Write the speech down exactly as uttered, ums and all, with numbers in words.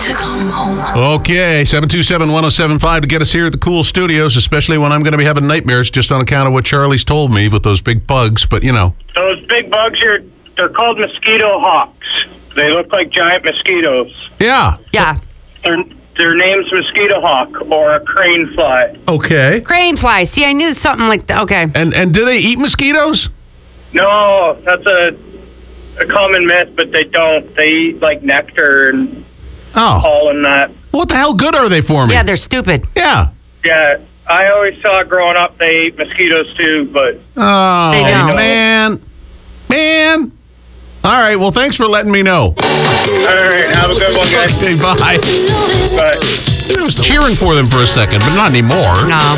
Okay, seven two seven, one oh seven five to get us here at the cool studios, especially when I'm going to be having nightmares just on account of what Charlie's told me with those big bugs. But, you know. Those big bugs are, they're called mosquito hawks. They look like giant mosquitoes. Yeah. Yeah. Their, their name's mosquito hawk or a crane fly. Okay. Crane fly. See, I knew something like that. Okay. And and do they eat mosquitoes? No, that's a, a common myth, but they don't. They eat like nectar and Oh. pollen and that. What the hell good are they for me? Yeah, they're stupid. Yeah. Yeah, I always saw growing up they ate mosquitoes too, but Oh, They don't. man. Man. All right, well, thanks for letting me know. all right, have a good one, guys. Okay, bye. Bye. I was cheering for them for a second, but not anymore. No.